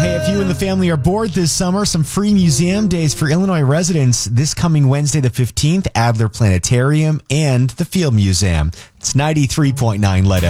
Hey, if you and the family are bored this summer, some free museum days for Illinois residents this coming Wednesday the 15th, Adler Planetarium and the Field Museum. It's 93.9 Light FM.